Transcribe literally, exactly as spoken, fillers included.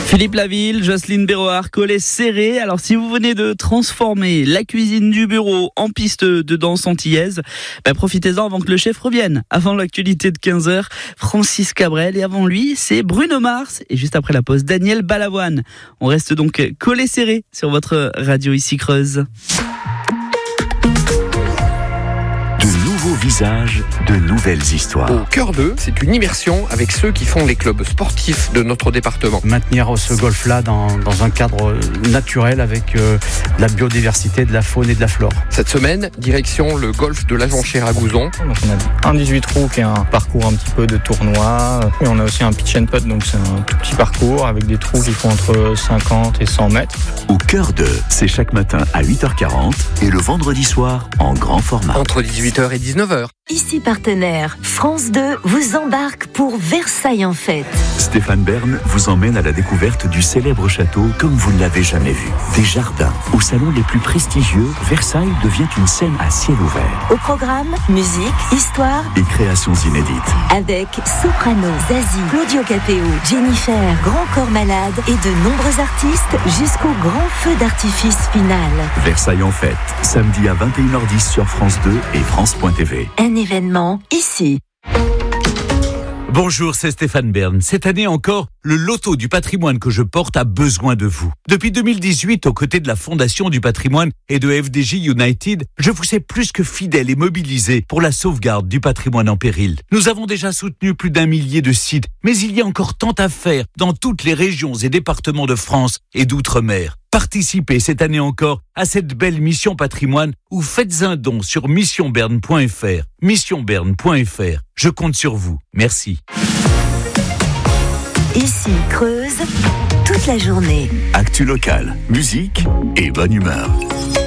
Philippe Laville, Jocelyne Béroard, collet serré. Alors si vous venez de transformer la cuisine du bureau en piste de danse antillaise, bah, profitez-en avant que le chef revienne. Avant l'actualité de quinze heures, Francis Cabrel, et avant lui, c'est Bruno Mars. Et juste après la pause, Daniel Balavoine. On reste donc collet serré sur votre radio ici Creuse. Visages, de nouvelles histoires. Au cœur d'eux, c'est une immersion avec ceux qui font les clubs sportifs de notre département. Maintenir ce golf-là dans, dans un cadre naturel avec euh, de la biodiversité, de la faune et de la flore. Cette semaine, direction le golf de l'Ajonchère à Gouzon. Donc on a un dix-huit trous qui est un parcours un petit peu de tournoi. Et on a aussi un pitch and putt, donc c'est un tout petit parcours avec des trous qui font entre cinquante et cent mètres. Au cœur d'eux, c'est chaque matin à huit heures quarante et le vendredi soir en grand format. Entre dix-huit heures et dix-neuf heures. Ici partenaire, France deux vous embarque pour Versailles en fête. Stéphane Bern vous emmène à la découverte du célèbre château comme vous ne l'avez jamais vu. Des jardins aux salons les plus prestigieux, Versailles devient une scène à ciel ouvert. Au programme, musique, histoire et créations inédites. Avec Soprano, Zazie, Claudio Capéo, Jennifer, Grand Corps Malade et de nombreux artistes jusqu'au grand feu d'artifice final. Versailles en fête, samedi à vingt et une heures dix sur France deux et France point T V. Un événement ici. Bonjour, c'est Stéphane Bern. Cette année encore, le loto du patrimoine que je porte a besoin de vous. Depuis deux mille dix-huit, aux côtés de la Fondation du patrimoine et de F D J United, je vous sais plus que fidèle et mobilisé pour la sauvegarde du patrimoine en péril. Nous avons déjà soutenu plus d'un millier de sites, mais il y a encore tant à faire dans toutes les régions et départements de France et d'outre-mer. Participez cette année encore à cette belle mission patrimoine ou faites un don sur mission bern point f r. mission bern point f r. Je compte sur vous. Merci. Ici Creuse, toute la journée. Actu locale, musique et bonne humeur.